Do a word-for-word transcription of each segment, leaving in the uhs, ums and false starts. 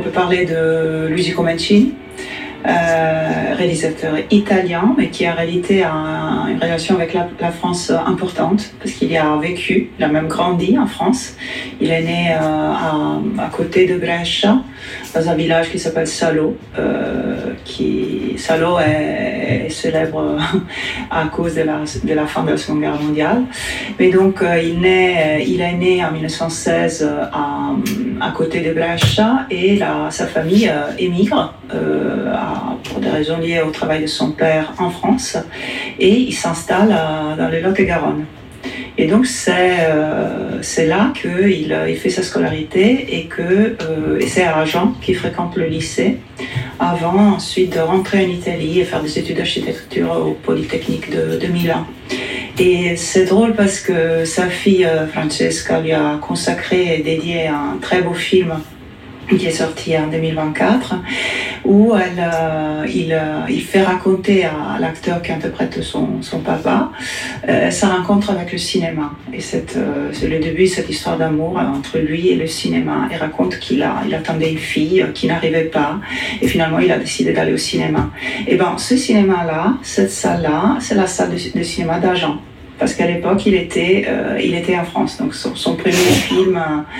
peut parler de Luigi Comencini, Euh, réalisateur italien, mais qui en réalité a une relation avec la, la France importante, parce qu'il y a vécu, il a même grandi en France. Il est né euh, à, à côté de Brescia, dans un village qui s'appelle Salo. Euh, qui, Salo est, est célèbre à cause de la, de la fin de la Seconde Guerre mondiale. Mais donc, euh, il, naît, il est né en mille neuf cent seize à, à côté de Brescia, et la, sa famille euh, émigre euh, à pour des raisons liées au travail de son père en France, et il s'installe à, dans le Lot-et-Garonne. Et donc c'est, euh, c'est là qu'il il fait sa scolarité, et, que, euh, et c'est à Agen qu'il fréquente le lycée, avant ensuite de rentrer en Italie et faire des études d'architecture au Polytechnique de, de Milan. Et c'est drôle parce que sa fille euh, Francesca lui a consacré et dédié un très beau film qui est sorti en deux mille vingt-quatre, où elle, euh, il, euh, il fait raconter à l'acteur qui interprète son, son papa euh, sa rencontre avec le cinéma. Et cette, euh, c'est le début de cette histoire d'amour entre lui et le cinéma. Il raconte qu'il a, il attendait une fille qui n'arrivait pas, et finalement il a décidé d'aller au cinéma. Et bien ce cinéma-là, cette salle-là, c'est la salle de, de cinéma d'Agen. Parce qu'à l'époque, il était, euh, il était en France. Donc son, son premier film...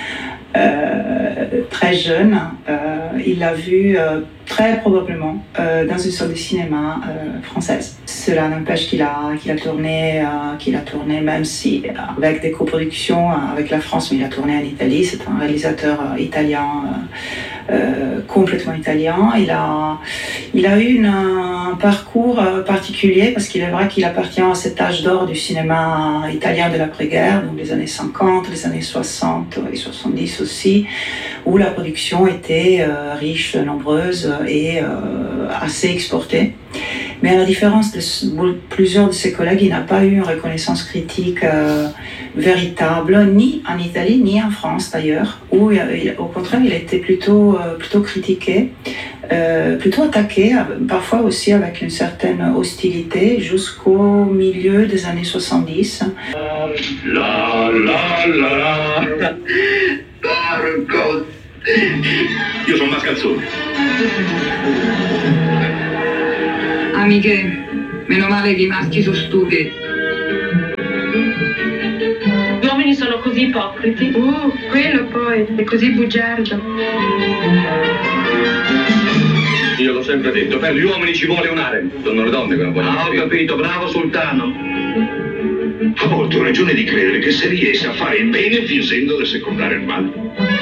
Euh, très jeune, euh, il l'a vu euh, très probablement euh, dans une salle de cinéma euh, française. Cela n'empêche qu'il a, qu'il a tourné, euh, qu'il a tourné même si avec des coproductions avec la France, mais il a tourné en Italie. C'est un réalisateur euh, italien, euh, euh, complètement italien. Il a, il a eu une, un parcours euh, particulier, parce qu'il est vrai qu'il appartient à cet âge d'or du cinéma italien de l'après-guerre, donc les années cinquante, les années soixante et soixante-dix aussi, où la production était euh, riche, nombreuse et euh, assez exportée. Mais à la différence de plusieurs de ses collègues, il n'a pas eu une reconnaissance critique euh, véritable, ni en Italie, ni en France d'ailleurs, où il, au contraire, il a été plutôt, euh, plutôt critiqué, euh, plutôt attaqué, parfois aussi avec une certaine hostilité, jusqu'au milieu des années soixante-dix. La la la la, porco! Io sono Mascalzone. Amiche, meno male che i maschi sono stupidi. Gli uomini sono così ipocriti. Uh, quello poi, è così bugiardo. Io l'ho sempre detto, per gli uomini ci vuole un harem. Sono le donne che non vogliono. Ah, ho capito, bravo sultano. A volte ho ragione di credere che se riesce a fare il bene fingendo di secondare il male.